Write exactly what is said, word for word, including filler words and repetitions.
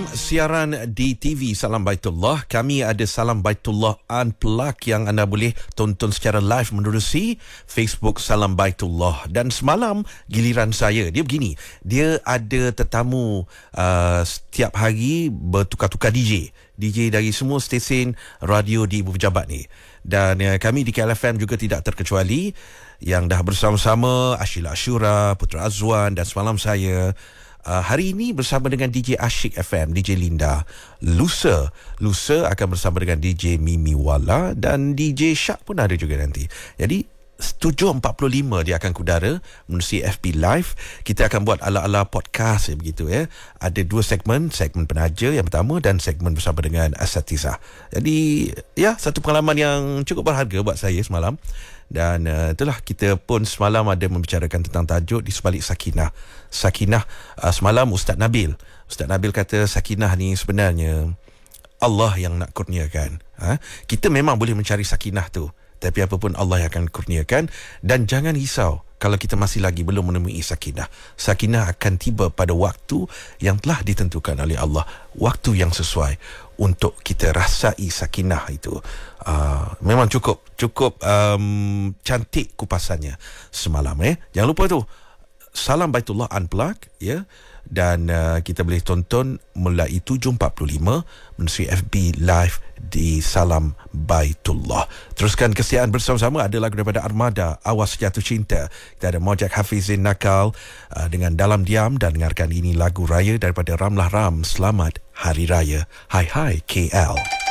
siaran di T V Salam Baitullah. Kami ada Salam Baitullah Unplugged yang anda boleh tonton secara live menerusi Facebook Salam Baitullah. Dan semalam giliran saya. Dia begini, dia ada tetamu uh, setiap hari bertukar-tukar D J. D J dari semua stesen radio di Ibu Pejabat ni. Dan uh, kami di K L F M juga tidak terkecuali, yang dah bersama-sama Ashila Ashura, Putra Azwan dan semalam saya. Uh, hari ini bersama dengan D J Ashik F M, D J Linda. Lusa Lusa akan bersama dengan D J Mimi Wala dan D J Syak pun ada juga nanti. Jadi tujuh empat puluh lima dia akan kudara menerusi F B Live. Kita akan buat ala-ala podcast ya, begitu ya. Ada dua segmen, segmen penaja yang pertama dan segmen bersama dengan Asatizah. Jadi ya, satu pengalaman yang cukup berharga buat saya semalam. Dan uh, itulah, kita pun semalam ada membicarakan tentang tajuk di sebalik sakinah. Sakinah, uh, semalam Ustaz Nabil Ustaz Nabil kata sakinah ni sebenarnya Allah yang nak kurniakan. ha? Kita memang boleh mencari sakinah tu, tapi apa pun Allah yang akan kurniakan. Dan jangan risau kalau kita masih lagi belum menemui sakinah. Sakinah akan tiba pada waktu yang telah ditentukan oleh Allah, waktu yang sesuai untuk kita rasai sakinah itu. Uh, memang cukup cukup um, cantik kupasannya semalam. eh Jangan lupa tu Salam Baitullah Unplugged ya. Dan uh, kita boleh tonton mulai tujuh empat puluh lima menerusi F B Live di Salam Baitullah. Teruskan kesetiaan bersama-sama. Ada lagu daripada Armada, Awas Jatuh Cinta. Kita ada Mojak Hafizin Nakal uh, dengan Dalam Diam. Dan dengarkan ini lagu raya daripada Ramlah Ram, Selamat Hari Raya. Hai hai K L.